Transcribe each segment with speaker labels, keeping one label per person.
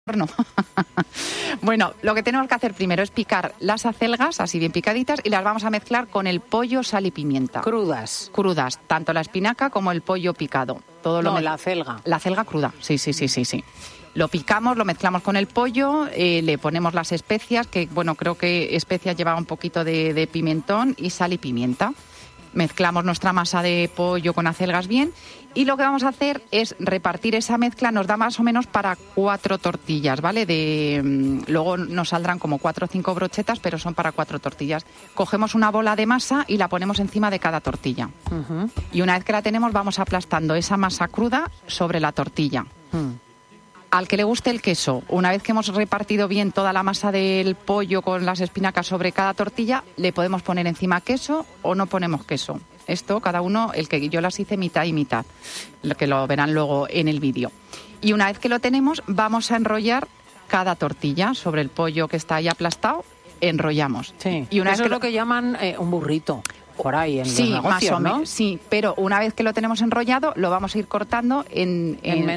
Speaker 1: No. Bueno, lo que tenemos que hacer primero es picar las acelgas, así bien picaditas, y las vamos a mezclar con el pollo, sal y pimienta.
Speaker 2: Crudas.
Speaker 1: Crudas, tanto la espinaca como el pollo picado.
Speaker 2: La acelga.
Speaker 1: La acelga cruda, sí. Lo picamos, lo mezclamos con el pollo, le ponemos las especias, que bueno, creo que especias lleva un poquito de pimentón y sal y pimienta. Mezclamos nuestra masa de pollo con acelgas bien y lo que vamos a hacer es repartir esa mezcla, nos da más o menos para 4 tortillas, ¿vale? Luego nos saldrán como 4 o 5 brochetas, pero son para 4 tortillas. Cogemos una bola de masa y la ponemos encima de cada tortilla. Uh-huh. Y una vez que la tenemos vamos aplastando esa masa cruda sobre la tortilla. Al que le guste el queso, una vez que hemos repartido bien toda la masa del pollo con las espinacas sobre cada tortilla, le podemos poner encima queso o no ponemos queso. Esto, cada uno, yo las hice mitad y mitad, lo que lo verán luego en el vídeo. Y una vez que lo tenemos, vamos a enrollar cada tortilla sobre el pollo que está ahí aplastado, enrollamos.
Speaker 2: Sí,
Speaker 1: y una
Speaker 2: eso
Speaker 1: vez
Speaker 2: es lo que llaman un burrito. Por ahí en
Speaker 1: sí,
Speaker 2: los negocios,
Speaker 1: más o menos,
Speaker 2: ¿no?
Speaker 1: sí, pero una vez que lo tenemos enrollado, lo vamos a ir cortando en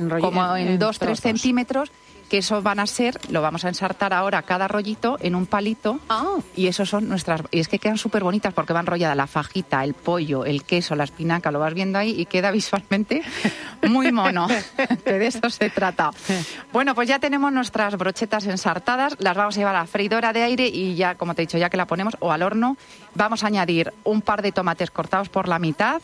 Speaker 1: 2-3 centímetros, que eso lo vamos a ensartar ahora cada rollito en un palito, y esos son y es que quedan súper bonitas porque va enrollada la fajita, el pollo, el queso, la espinaca, lo vas viendo ahí y queda visualmente muy mono, que de eso se trata. Bueno, pues ya tenemos nuestras brochetas ensartadas, las vamos a llevar a la freidora de aire y ya, como te he dicho, ya que la ponemos, o al horno, vamos a añadir un par de tomates cortados por la mitad,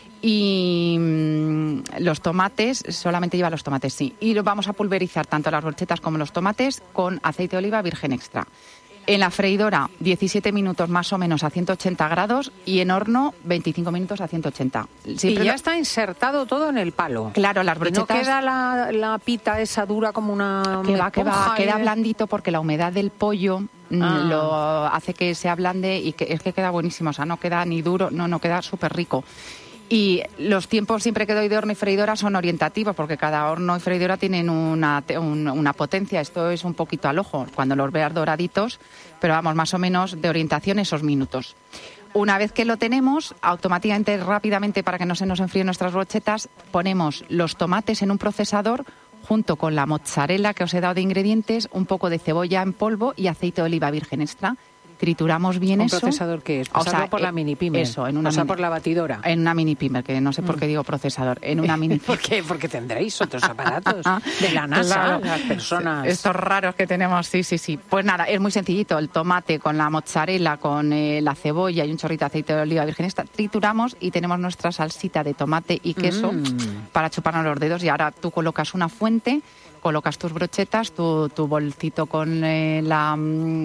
Speaker 1: y los tomates, solamente lleva los tomates, sí. Y lo vamos a pulverizar tanto las brochetas como los tomates con aceite de oliva virgen extra. En la freidora, 17 minutos más o menos a 180 grados y en horno, 25 minutos a 180.
Speaker 2: Siempre y ya está insertado todo en el palo.
Speaker 1: Claro, las brochetas...
Speaker 2: ¿Y no queda la pita esa dura como una...
Speaker 1: Queda blandito porque la humedad del pollo lo hace que se ablande y es que queda buenísimo. O sea, no queda ni duro, no queda súper rico. Y los tiempos siempre que doy de horno y freidora son orientativos porque cada horno y freidora tienen una potencia. Esto es un poquito al ojo cuando los veas doraditos, pero vamos, más o menos de orientación esos minutos. Una vez que lo tenemos, automáticamente, rápidamente, para que no se nos enfríen nuestras brochetas, ponemos los tomates en un procesador junto con la mozzarella que os he dado de ingredientes, un poco de cebolla en polvo y aceite de oliva virgen extra. Trituramos bien eso.
Speaker 2: ¿Un procesador qué es? Pasarlo por la mini pimer.
Speaker 1: Eso,
Speaker 2: por la batidora.
Speaker 1: En una mini pimer, que no sé por qué digo procesador. En una mini
Speaker 2: ¿Por qué? Porque tendréis otros aparatos de la NASA, claro. Las personas.
Speaker 1: Estos raros que tenemos, sí. Pues nada, es muy sencillito. El tomate con la mozzarella, con la cebolla y un chorrito de aceite de oliva virgen extra. Trituramos y tenemos nuestra salsita de tomate y queso para chuparnos los dedos. Y ahora tú colocas una fuente, colocas tus brochetas, tu bolsito con la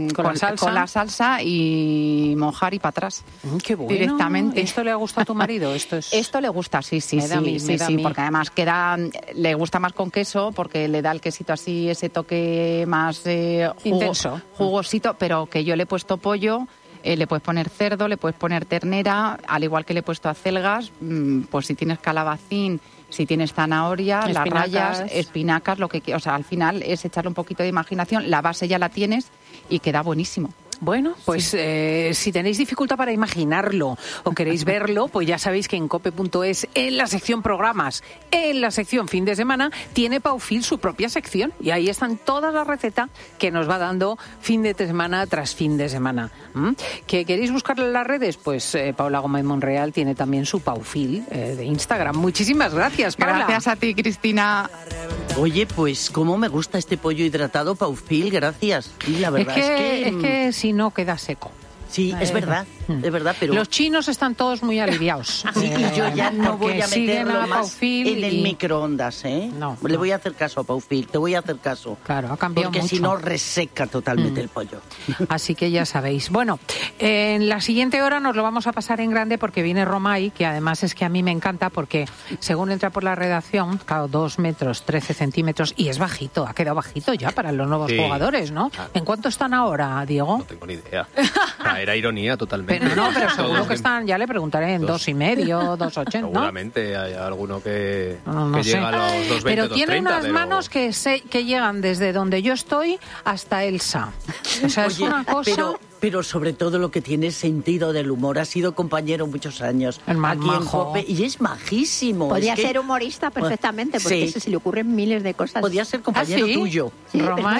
Speaker 1: salsa y mojar y para atrás.
Speaker 2: ¡Qué bueno!
Speaker 1: Directamente.
Speaker 2: ¿Esto le ha gustado a tu marido?
Speaker 1: Esto le gusta, sí, porque además le gusta más con queso porque le da el quesito así, ese toque más
Speaker 2: intenso,
Speaker 1: jugosito, pero que yo le he puesto pollo. Le puedes poner cerdo, le puedes poner ternera, al igual que le he puesto acelgas, pues si tienes calabacín, si tienes zanahoria, las rayas, espinacas, lo que quieras. O sea, al final es echarle un poquito de imaginación, la base ya la tienes y queda buenísimo.
Speaker 2: Bueno, pues si tenéis dificultad para imaginarlo o queréis verlo, pues ya sabéis que en cope.es, en la sección programas, en la sección fin de semana, tiene Paufil su propia sección. Y ahí están todas las recetas que nos va dando fin de semana tras fin de semana. ¿Que queréis buscarle en las redes? Pues Paula Gómez Monreal tiene también su Paufil de Instagram. Muchísimas gracias, Paula.
Speaker 1: Gracias a ti, Cristina.
Speaker 3: Oye, pues cómo me gusta este pollo hidratado, Paufil, gracias. Y la verdad
Speaker 2: es que si no queda seco.
Speaker 3: Sí, es verdad, pero...
Speaker 2: Los chinos están todos muy aliviados.
Speaker 3: Sí, y yo ya no voy a meterlo más en el microondas, ¿eh?
Speaker 2: No.
Speaker 3: Le voy a hacer caso a Paufil, te voy a hacer caso.
Speaker 2: Claro, ha cambiado
Speaker 3: porque
Speaker 2: mucho.
Speaker 3: Porque si no, reseca totalmente el pollo.
Speaker 2: Así que ya sabéis. Bueno, en la siguiente hora nos lo vamos a pasar en grande porque viene Romay, que además es que a mí me encanta porque según entra por la redacción, claro, 2 metros, 13 centímetros, y es bajito, ha quedado bajito ya para los nuevos jugadores, ¿no? ¿En cuánto están ahora, Diego?
Speaker 4: No tengo ni idea. Era ironía totalmente.
Speaker 2: Pero seguro que están, ya le preguntaré, en 2,5, 2,80, ¿no?
Speaker 4: Seguramente hay alguno que
Speaker 2: no
Speaker 4: llega a los 2,20,
Speaker 2: pero tiene
Speaker 4: 2,30,
Speaker 2: unas manos que llegan desde donde yo estoy hasta Elsa. O sea, es una cosa...
Speaker 3: pero sobre todo lo que tiene sentido del humor. Ha sido compañero muchos años
Speaker 2: El más
Speaker 3: aquí
Speaker 2: majo.
Speaker 3: en COPE y es majísimo.
Speaker 5: Podría
Speaker 3: Es que
Speaker 5: ser humorista perfectamente, porque
Speaker 3: sí.
Speaker 5: se le ocurren miles de cosas.
Speaker 3: podía ser compañero
Speaker 1: ¿Ah, sí?
Speaker 3: tuyo.
Speaker 5: Sí,
Speaker 2: Román